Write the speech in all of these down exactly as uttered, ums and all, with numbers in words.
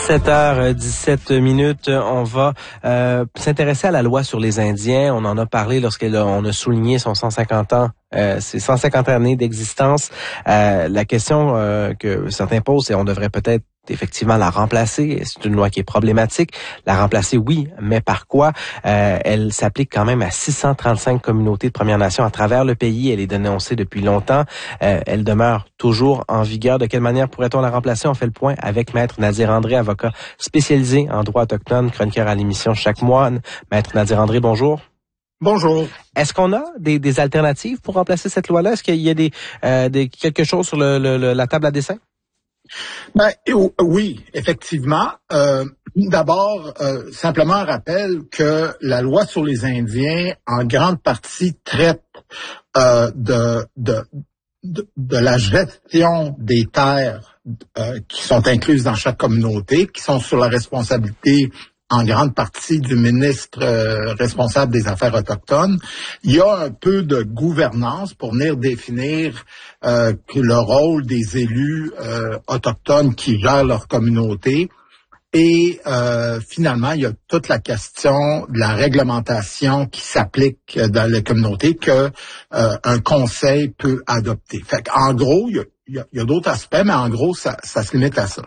sept heures dix-sept minutes, on va euh, s'intéresser à la loi sur les Indiens. On en a parlé lorsqu'on a souligné son cent cinquante ans, euh, ses cent cinquante années d'existence. Euh, la question euh, que certains posent, c'est on devrait peut-être effectivement la remplacer. C'est une loi qui est problématique. La remplacer, oui, mais par quoi? Euh, elle s'applique quand même à six cent trente-cinq communautés de Premières Nations à travers le pays. Elle est dénoncée depuis longtemps. Euh, elle demeure toujours en vigueur. De quelle manière pourrait-on la remplacer? On fait le point avec Maître Nadir André, avocat spécialisé en droit autochtone, chroniqueur à l'émission chaque mois. Maître Nadir André, bonjour. Bonjour. Est-ce qu'on a des, des alternatives pour remplacer cette loi-là? Est-ce qu'il y a des, euh, des quelque chose sur le, le, la table à dessin? Ben, oui, effectivement. Euh, d'abord, euh, simplement un rappel que la loi sur les Indiens, en grande partie, traite euh, de, de, de, de la gestion des terres euh, qui sont incluses dans chaque communauté, qui sont sur la responsabilité en grande partie du ministre euh, responsable des Affaires autochtones. Il y a un peu de gouvernance pour venir définir euh, le rôle des élus euh, autochtones qui gèrent leur communauté. Et euh, finalement, il y a toute la question de la réglementation qui s'applique dans les communautés que euh, un conseil peut adopter. Fait en gros, il y a, il y a, il y a d'autres aspects, mais en gros, ça, ça se limite à ça.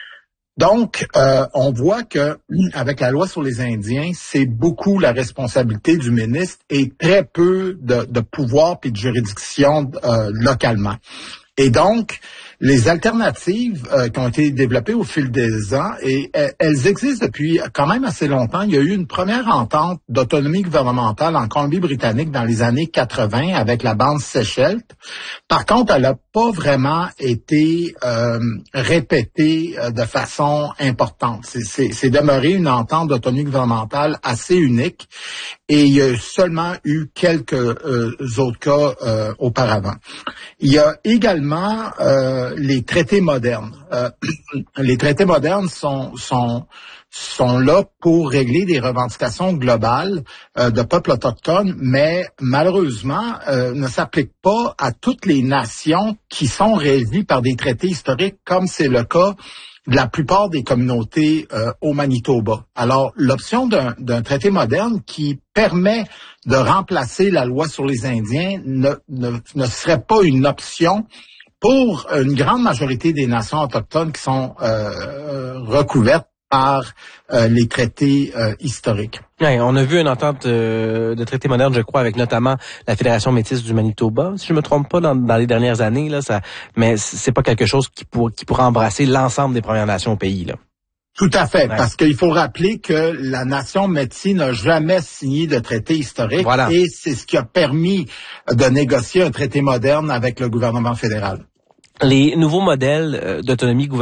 Donc, euh, on voit que avec la loi sur les Indiens, c'est beaucoup la responsabilité du ministre et très peu de, de pouvoir et de juridiction euh, localement. Et donc, les alternatives euh, qui ont été développées au fil des ans, et euh, elles existent depuis quand même assez longtemps. Il y a eu une première entente d'autonomie gouvernementale en Colombie-Britannique dans les années quatre-vingts avec la bande Seychelles. Par contre, elle n'a pas vraiment été euh, répétée euh, de façon importante. C'est, c'est, c'est demeuré une entente d'autonomie gouvernementale assez unique et il y a seulement eu quelques euh, autres cas euh, auparavant. Il y a également euh, les traités modernes. Euh, les traités modernes sont, sont, sont là pour régler des revendications globales euh, de peuples autochtones, mais malheureusement euh, ne s'appliquent pas à toutes les nations qui sont régies par des traités historiques, comme c'est le cas de la plupart des communautés euh, au Manitoba. Alors, l'option d'un, d'un traité moderne qui permet de remplacer la loi sur les Indiens ne, ne, ne serait pas une option pour une grande majorité des nations autochtones qui sont euh, recouvertes par euh, les traités euh, historiques. Ouais, on a vu une entente de, de traité moderne, je crois, avec notamment la Fédération métisse du Manitoba, si je me trompe pas, dans, dans les dernières années, là, ça, mais c'est pas quelque chose qui, pour, qui pourrait embrasser l'ensemble des Premières Nations au pays, là. Tout à fait, ouais. Parce qu'il faut rappeler que la nation métisse n'a jamais signé de traité historique, voilà. Et c'est ce qui a permis de négocier un traité moderne avec le gouvernement fédéral. Les nouveaux modèles d'autonomie gouvernementale